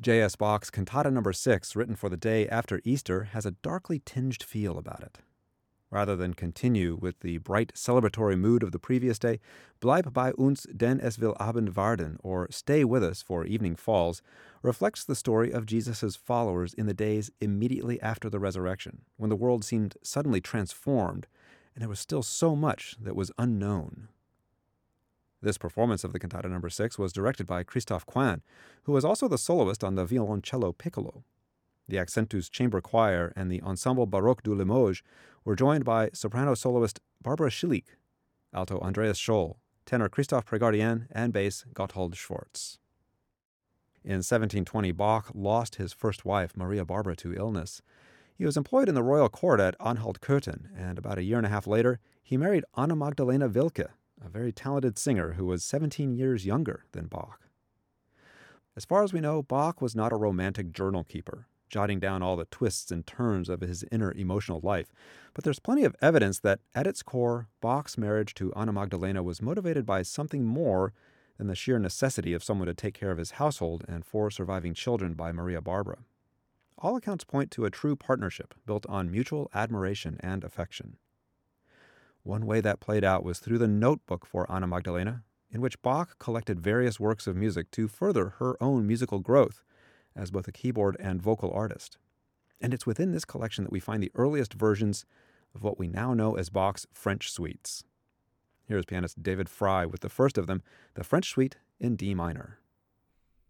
J.S. Bach's Cantata No. 6, written for the day after Easter, has a darkly tinged feel about it. Rather than continue with the bright celebratory mood of the previous day, Bleib bei uns, denn es will Abend werden, or Stay with us, for evening falls, reflects the story of Jesus' followers in the days immediately after the resurrection, when the world seemed suddenly transformed, and there was still so much that was unknown. This performance of the Cantata No. 6 was directed by Christophe Coin, who was also the soloist on the violoncello piccolo. The Accentus Chamber Choir and the Ensemble Baroque du Limoges were joined by soprano soloist Barbara Schillig, alto Andreas Scholl, tenor Christophe Prégardien, and bass Gotthold Schwartz. In 1720, Bach lost his first wife, Maria Barbara, to illness. He was employed in the royal court at Anhalt-Köthen, and about a year and a half later, he married Anna Magdalena Wilke, a very talented singer who was 17 years younger than Bach. As far as we know, Bach was not a romantic journal keeper, jotting down all the twists and turns of his inner emotional life, but there's plenty of evidence that, at its core, Bach's marriage to Anna Magdalena was motivated by something more than the sheer necessity of someone to take care of his household and 4 surviving children by Maria Barbara. All accounts point to a true partnership built on mutual admiration and affection. One way that played out was through the notebook for Anna Magdalena, in which Bach collected various works of music to further her own musical growth as both a keyboard and vocal artist. And it's within this collection that we find the earliest versions of what we now know as Bach's French suites. Here's pianist David Frye with the first of them, the French Suite in D minor.